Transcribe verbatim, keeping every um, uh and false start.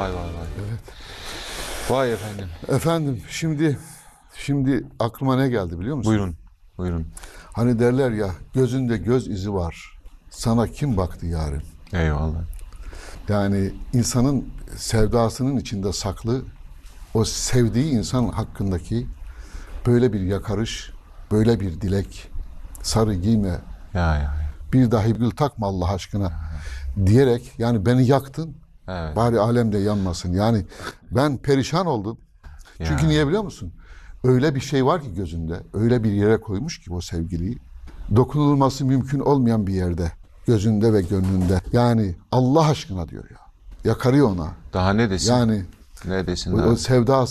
Vay vay vay. Evet. Vay efendim. Efendim şimdi şimdi aklıma ne geldi biliyor musun? Buyurun. Buyurun. Hani derler ya, gözünde göz izi var. Sana kim baktı yarim? Eyvallah. Yani insanın sevdasının içinde saklı, o sevdiği insan hakkındaki böyle bir yakarış, böyle bir dilek, sarı giyme, Ya ya. bir dahi gül takma Allah aşkına diyerek, yani beni yaktın, Evet. bari alemde yanmasın. Yani ben perişan oldum. Çünkü Ya. niye biliyor musun? Öyle bir şey var ki gözünde, öyle bir yere koymuş ki o sevgiliyi, dokunulması mümkün olmayan bir yerde, gözünde ve gönlünde. Yani Allah aşkına diyor ya, yakarıyor ona. Daha ne desin? Yani Ne desin o, daha? o sevda